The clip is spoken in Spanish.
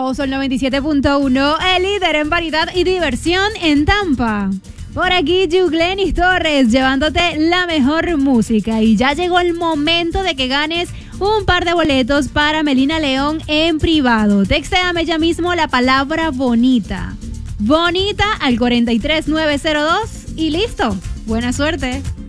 No, Sol 97.1, el líder en variedad y diversión en Tampa. Por aquí, Yuglenis Torres, llevándote la mejor música. Y ya llegó el momento de que ganes un par de boletos para Melina León en privado. Textéame ya mismo la palabra bonita. Bonita al 43902 y listo. Buena suerte.